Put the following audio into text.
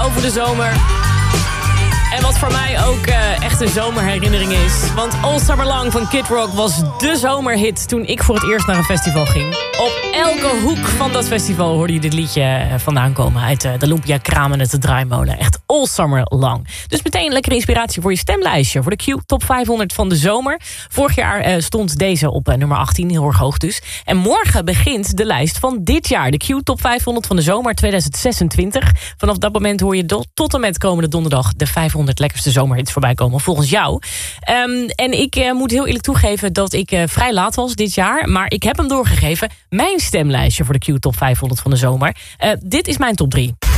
over de zomer. En wat voor mij ook echt een zomerherinnering is. Want All Summer Long van Kid Rock was de zomerhit toen ik voor het eerst naar een festival ging. Op elke hoek van dat festival hoorde je dit liedje vandaan komen. Uit de Lumpia Kraam en uit de Draaimolen. Echt All Summer Long. Dus meteen lekkere inspiratie voor je stemlijstje. Voor de Q Top 500 van de zomer. Vorig jaar stond deze op nummer 18. Heel erg hoog dus. En morgen begint de lijst van dit jaar. De Q Top 500 van de zomer 2026. Vanaf dat moment hoor je tot en met komende donderdag de 500 lekkerste zomerhits voorbij komen, volgens jou. En ik moet heel eerlijk toegeven dat ik vrij laat was dit jaar, maar ik heb hem doorgegeven. Mijn stemlijstje voor de Q Top 500 van de zomer. Dit is mijn top 3.